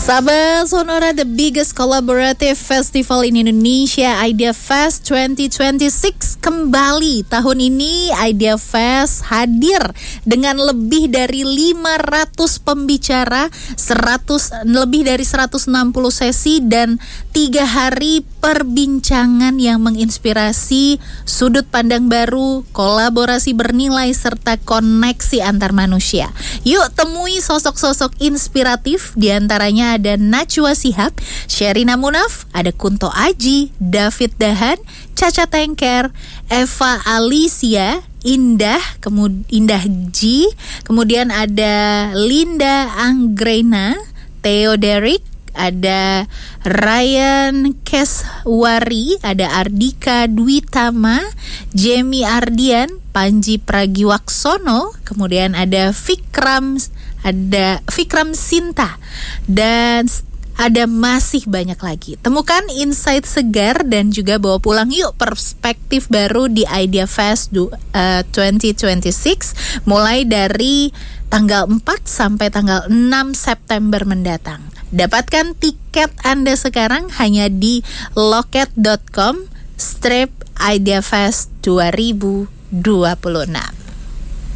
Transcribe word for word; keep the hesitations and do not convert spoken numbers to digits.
Sahabat Sonora, the biggest collaborative festival in Indonesia, Idea Fest dua ribu dua puluh enam kembali. Tahun ini Idea Fest hadir dengan lebih dari lima ratus pembicara, seratus lebih dari seratus enam puluh sesi dan tiga hari perbincangan yang menginspirasi sudut pandang baru, kolaborasi bernilai serta koneksi antar manusia. Yuk temui sosok-sosok inspiratif, diantaranya ada Najwa Shihab, Sherina Munaf, ada Kunto Aji, David Dahan, Caca Tengker, Eva Alicia, Indah, kemudian Indah G, kemudian ada Linda Anggrena, Theo Derek, ada Ryan Keswari, ada Ardika Dwitama, Jamie Ardian, Panji Pragiwaksono, kemudian ada Vikram, ada Vikram Sinta, dan ada masih banyak lagi. Temukan insight segar dan juga bawa pulang yuk perspektif baru di Idea Fest du, uh, dua ribu dua puluh enam mulai dari tanggal empat sampai tanggal enam September mendatang. Dapatkan tiket Anda sekarang hanya di loket dot com strip Idea Fest dua ribu dua puluh enam.